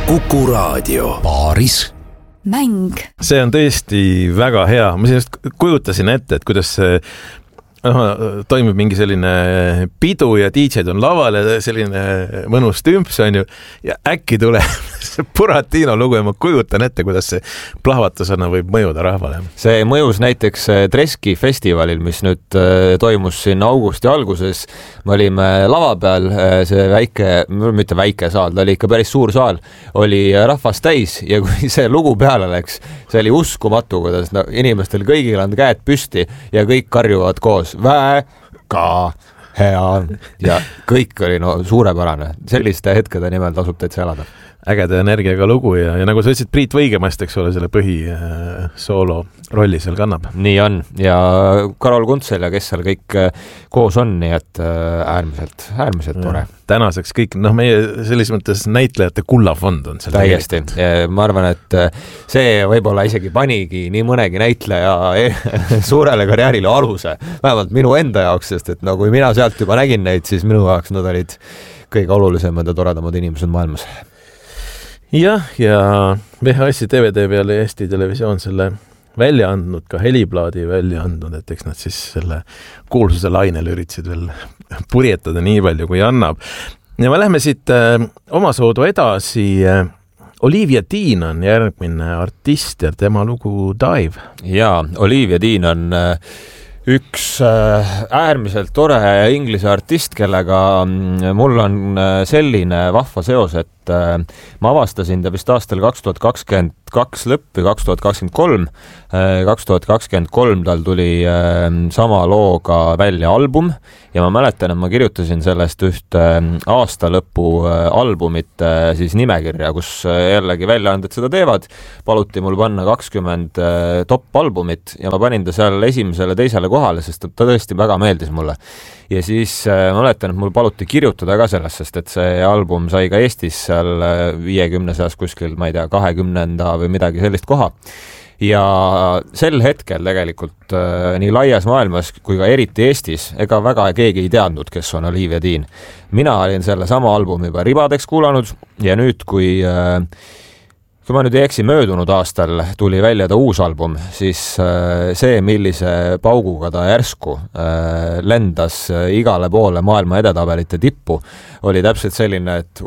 Kuku Raadio. Paaris. Mäng. See on tõesti väga hea. Ma sellest kujutasin ette, et kuidas see toimub mingi selline pidu ja DJ-d on laval ja selline mõnus tümps on ju ja äkki tuleb Buratino lugu ja ma kujutan ette, kuidas see plahvatusena võib mõjuda rahvale. See mõjus näiteks Treski festivalil, mis nüüd toimus siin augusti alguses. Me olime lava peal, see mitte väike saal, ta oli ikka päris suur saal, oli rahvast täis ja kui see lugu peale läks, see oli uskumatu, kuidas inimestel kõigil on käed püsti ja kõik karjuvad koos. Väga hea ja kõik oli suurepärane. Selliste hetkede nimel tasub täitsa elada. Ägeda energiaga lugu ja nagu sa ütlesid, Priit Võigemast, eks ole, selle põhi soolo rolli seal kannab. Nii on ja Karol Kuntsel ja kes seal kõik koos on, nii et äärmiselt tore. Tänaseks kõik, meie selles mõttes näitlejate kullafond on seal. Täiesti. Ma arvan, et see võib-olla isegi panigi nii mõnegi näitleja suurele karjäärile aluse. Vähemalt minu enda jaoks, sest et kui mina sealt juba nägin neid, siis minu jaoks nad olid kõige olulisemad ja toredamad inimesed maailmas. Jah, ja VHS-i DVD peale Eesti Televisioon selle välja andnud, ka heliplaadi välja andnud, et eks nad siis selle kuulsuse lainel üritasid veel purjetada nii palju, kui annab. Ja me lähme siit omasoodu edasi. Olivia Dean on järgmine artist ja tema lugu Dive. Ja, Olivia Dean on üks äärmiselt tore inglise artist, kellega mul on selline vahva seos, et ma avastasin ta vist aastal 2022 lõppi, 2023. 2023 tal tuli sama looga välja album ja ma mäletan, et ma kirjutasin sellest ühte aasta lõpu albumit siis nimekirja, kus jällegi väljaanded seda teevad. Paluti mul panna 20 top albumit ja ma panin ta seal esimesele, teisele kohale, sest ta tõesti väga meeldis mulle. Ja siis ma mäletan, et mul paluti kirjutada ka sellest, sest et see album sai ka Eestis seal 50 seas kuskil, ma ei tea, 20 või midagi sellist koha. Ja sel hetkel tegelikult nii laias maailmas kui ka eriti Eestis ega väga keegi ei teadnud, kes on Olivia Dean. Mina olin selle sama albumi juba ribadeks kuulanud ja nüüd, kui ma nüüd ei eksi, möödunud aastal tuli välja ta uus album, siis see, millise pauguga ta järsku lendas igale poole maailma edetabelite tippu, oli täpselt selline, et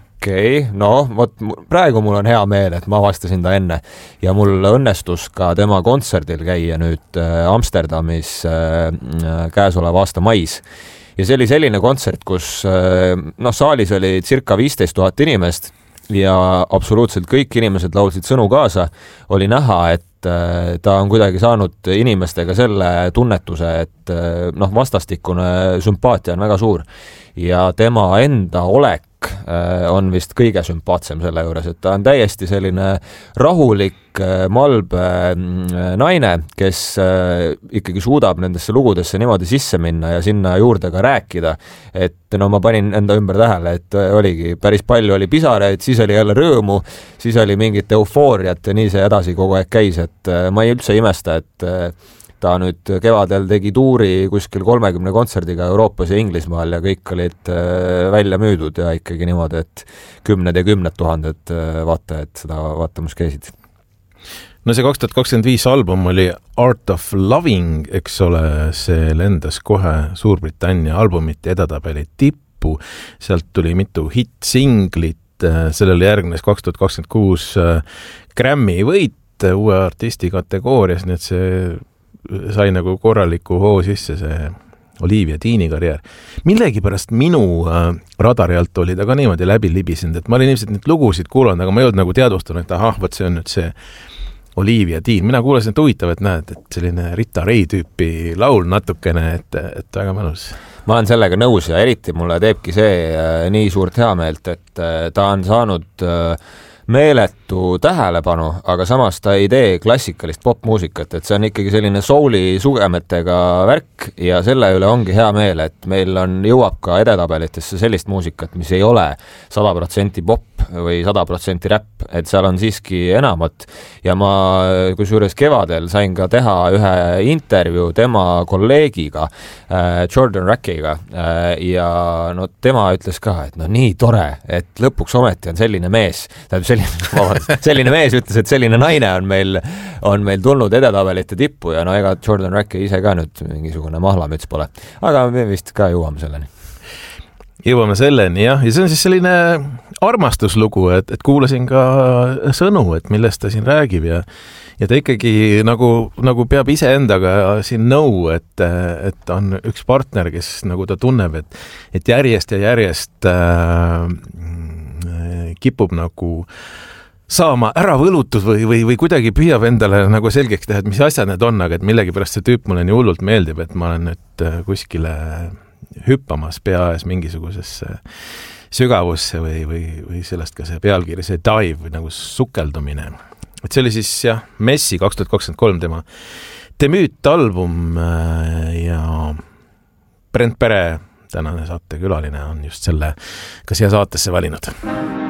praegu mul on hea meel, et ma avastasin ta enne ja mul õnnestus ka tema kontserdil käia nüüd Amsterdamis käesoleva aasta mais. Ja see oli selline kontsert, kus saalis oli circa 15 000 inimest ja absoluutselt kõik inimesed laulsid sõnu kaasa. Oli näha, et ta on kuidagi saanud inimestega selle tunnetuse, et vastastikune sümpaatia on väga suur ja tema enda olek on vist kõige sümpaatsem selle juures, et ta on täiesti selline rahulik, malbe naine, kes ikkagi suudab nendesse lugudesse niimoodi sisse minna ja sinna juurde ka rääkida, et ma panin enda ümber tähele, et oligi päris palju oli pisaraid, siis oli jälle rõõmu, siis oli mingit eufooriat ja nii see edasi kogu aeg käis, et ma ei üldse imesta, et ta nüüd kevadel tegi tuuri kuskil 30 kontserdiga Euroopas ja Inglismaal ja kõik olid välja müüdud ja ikkagi niimoodi, et 10 ja 10 000 vaatajad seda vaatamas käisid. No see 2025 album oli Art of Loving, eks ole, see lendas kohe Suurbritannia albumite edetabeli tippu, sealt tuli mitu hit-singlit, sellele järgnes 2026 Grammy võit uue artisti kategoorias, nii et see sai nagu korraliku hoo sisse see Olivia Deani karjäär. Millegi pärast minu radari alt oli ta ka niimoodi läbi libisinud, et ma olin ilmselt neid lugusid kuulanud, aga ma ei olnud nagu teadvustanud, et võt see on nüüd see Olivia Dean. Mina kuulasin, et huvitav, et näed, et selline Rita Ray tüüpi laul natukene, et väga mõnus. Ma olen sellega nõus ja eriti mulle teebki see nii suurt heameelt, et ta on saanud meeletu tähelepanu, aga samas ta ei tee klassikalist popmuusikat, et see on ikkagi selline souli sugemetega värk ja selle üle ongi hea meel, et meil jõuab ka edetabelitesse sellist muusikat, mis ei ole 100% pop, või 100% räpp, et seal on siiski enamat ja ma kusjuures kevadel sain ka teha ühe intervjuu tema kolleegiga, Jordan Rackiga ja no tema ütles ka, et no nii tore, et lõpuks ometi on selline mees, selline mees ütles, et selline naine on meil tulnud edetabelite tippu ja no ega Jordan Racki ise ka nüüd mingisugune mahlamüts pole, aga me vist ka jõuame selleni. Jõuame selleni, jah, ja see on siis selline armastuslugu, et kuulasin ka sõnu, et millest ta siin räägib ja ta ikkagi nagu peab iseendaga siin nõu, et on üks partner, kes nagu ta tunneb, et järjest ja järjest kipub nagu saama ära võlutud või kuidagi püüab endale nagu selgeks teha, et mis asjad need on, aga et millegipärast see tüüp mulle nii hullult meeldib, et ma olen nüüd kuskile hüppamas peaes mingisugusesse sügavusse või sellest ka see pealkiri, see dive või nagu sukeldumine. Et see oli siis jah, Messi 2023 tema demüütalbum ja Brent Pere, tänane saatekülaline, on just selle ka siia saatesse valinud.